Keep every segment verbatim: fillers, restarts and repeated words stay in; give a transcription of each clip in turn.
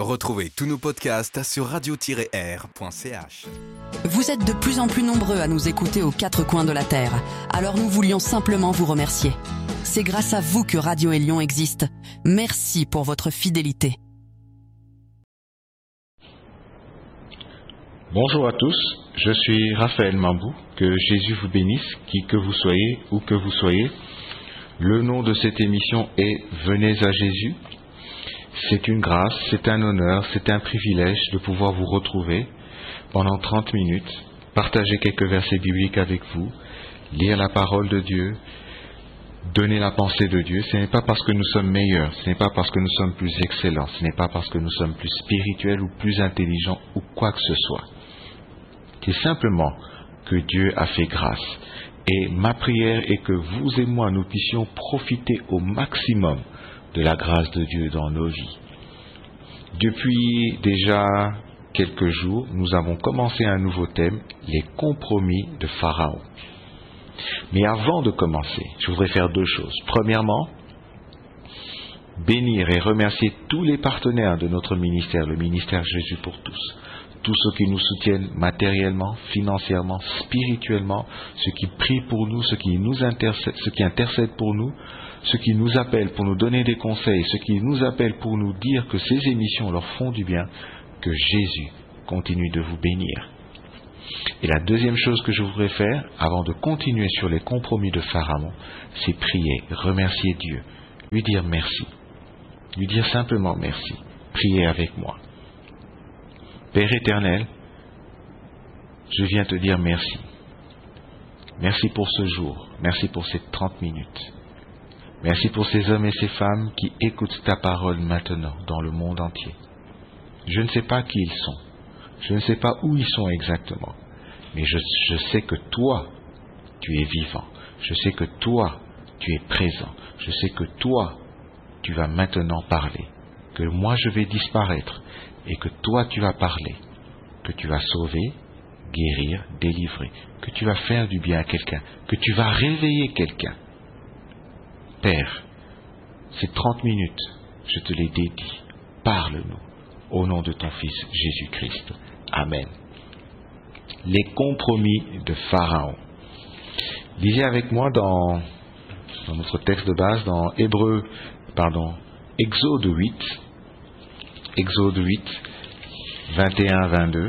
Retrouvez tous nos podcasts sur radio tiret r point c h. Vous êtes de plus en plus nombreux à nous écouter aux quatre coins de la Terre. Alors nous voulions simplement vous remercier. C'est grâce à vous que Radio Élion existe. Merci pour votre fidélité. Bonjour à tous, je suis Raphaël Mambou. Que Jésus vous bénisse, qui que vous soyez, où que vous soyez. Le nom de cette émission est Venez à Jésus. C'est une grâce, c'est un honneur, c'est un privilège de pouvoir vous retrouver pendant trente minutes, partager quelques versets bibliques avec vous, lire la parole de Dieu, donner la pensée de Dieu. Ce n'est pas parce que nous sommes meilleurs, ce n'est pas parce que nous sommes plus excellents, ce n'est pas parce que nous sommes plus spirituels ou plus intelligents ou quoi que ce soit. C'est simplement que Dieu a fait grâce. Et ma prière est que vous et moi, nous puissions profiter au maximum de la grâce de Dieu dans nos vies. Depuis déjà quelques jours, nous avons commencé un nouveau thème, les compromis de Pharaon. Mais avant de commencer, je voudrais faire deux choses. Premièrement, bénir et remercier tous les partenaires de notre ministère, le ministère Jésus pour tous. Tous ceux qui nous soutiennent matériellement, financièrement, spirituellement, ceux qui prient pour nous, ceux qui nous intercèdent, ceux qui intercèdent pour nous, ceux qui nous appellent pour nous donner des conseils, ceux qui nous appellent pour nous dire que ces émissions leur font du bien, que Jésus continue de vous bénir. Et la deuxième chose que je voudrais faire, avant de continuer sur les compromis de Pharaon, c'est prier, remercier Dieu, lui dire merci, lui dire simplement merci, priez avec moi. Père éternel, je viens te dire merci. Merci pour ce jour, merci pour ces trente minutes. Merci pour ces hommes et ces femmes qui écoutent ta parole maintenant dans le monde entier. Je ne sais pas qui ils sont, je ne sais pas où ils sont exactement, mais je, je sais que toi, tu es vivant. Je sais que toi, tu es présent. Je sais que toi, tu vas maintenant parler. Que moi, je vais disparaître et que toi, tu vas parler. Que tu vas sauver, guérir, délivrer. Que tu vas faire du bien à quelqu'un. Que tu vas réveiller quelqu'un. Père, ces trente minutes, je te les dédie. Parle-nous au nom de ton Fils Jésus-Christ. Amen. Les compromis de Pharaon. Lisez avec moi dans, dans notre texte de base, dans Hébreux, pardon, Exode huit, Exode huit, vingt et un à vingt-deux.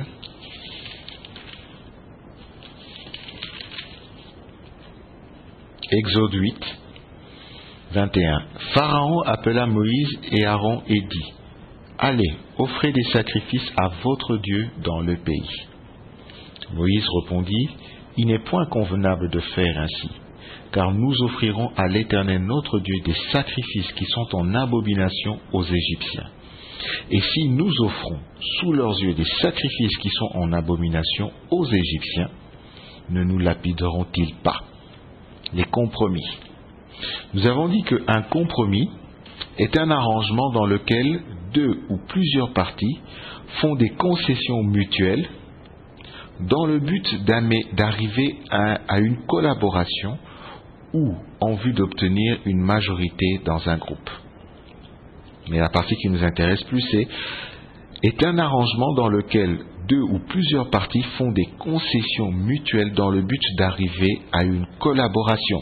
Exode huit, vingt et un. Pharaon appela Moïse et Aaron et dit: Allez, offrez des sacrifices à votre Dieu dans le pays. Moïse répondit: Il n'est point convenable de faire ainsi, car nous offrirons à l'Éternel notre Dieu des sacrifices qui sont en abomination aux Égyptiens. Et si nous offrons sous leurs yeux des sacrifices qui sont en abomination aux Égyptiens, ne nous lapideront-ils pas? Les compromis. Nous avons dit qu'un compromis est un arrangement dans lequel deux ou plusieurs parties font des concessions mutuelles dans le but d'arriver à, à une collaboration ou en vue d'obtenir une majorité dans un groupe. Mais la partie qui nous intéresse plus, c'est est un arrangement dans lequel deux ou plusieurs parties font des concessions mutuelles dans le but d'arriver à une collaboration.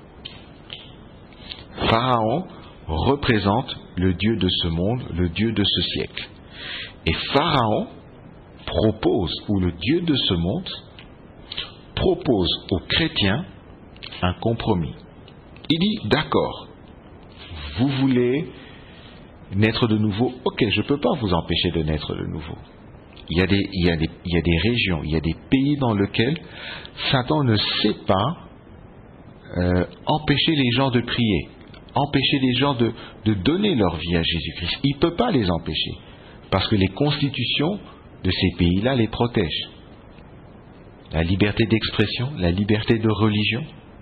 Pharaon représente le Dieu de ce monde, le Dieu de ce siècle. Et Pharaon propose, ou le Dieu de ce monde, propose aux chrétiens un compromis. Il dit, d'accord, vous voulez naître de nouveau, ok, je ne peux pas vous empêcher de naître de nouveau. Il y a des, il y a des, il y a des régions, il y a des pays dans lesquels Satan ne sait pas euh, empêcher les gens de prier, empêcher les gens de, de donner leur vie à Jésus-Christ. Il ne peut pas les empêcher, parce que les constitutions de ces pays-là les protègent. La liberté d'expression, la liberté de religion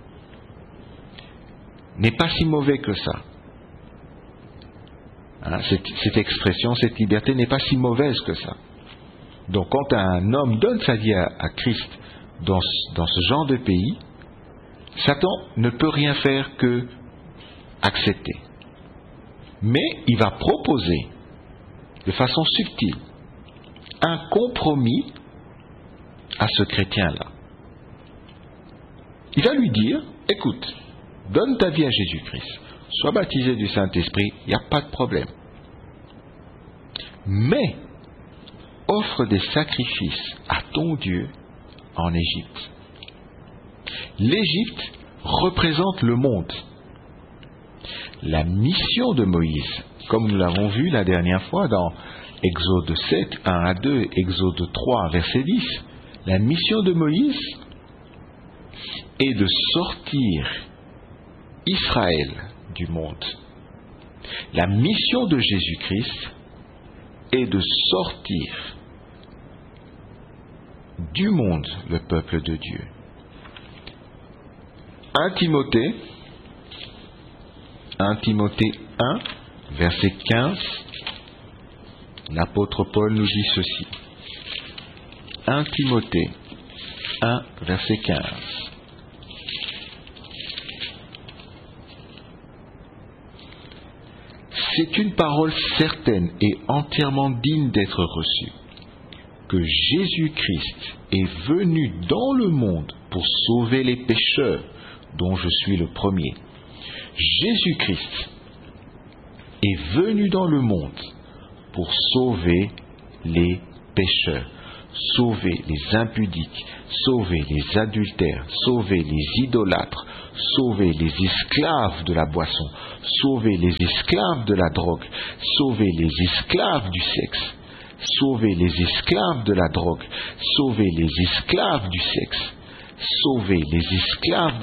n'est pas si mauvais que ça. Hein, cette, cette expression, cette liberté n'est pas si mauvaise que ça. Donc quand un homme donne sa vie à, à Christ dans, dans ce genre de pays, Satan ne peut rien faire que accepter. Mais il va proposer de façon subtile, un compromis à ce chrétien-là. Il va lui dire, écoute, donne ta vie à Jésus-Christ, sois baptisé du Saint-Esprit, il n'y a pas de problème. Mais, offre des sacrifices à ton Dieu en Égypte. L'Égypte représente le monde. La mission de Moïse, comme nous l'avons vu la dernière fois dans Exode sept, un à deux, Exode trois, verset dix, la mission de Moïse est de sortir Israël du monde. La mission de Jésus-Christ est de sortir du monde le peuple de Dieu. un Timothée, un Timothée un, verset quinze, l'apôtre Paul nous dit ceci. un Timothée un, verset quinze. C'est une parole certaine et entièrement digne d'être reçue, que Jésus-Christ est venu dans le monde pour sauver les pécheurs, dont je suis le premier. Jésus-Christ est venu dans le monde pour sauver les pécheurs, sauver les impudiques, sauver les adultères, sauver les idolâtres, sauver les esclaves de la boisson, sauver les esclaves de la drogue, sauver les esclaves du sexe, sauver les esclaves de la drogue, sauver les esclaves du sexe, sauver les esclaves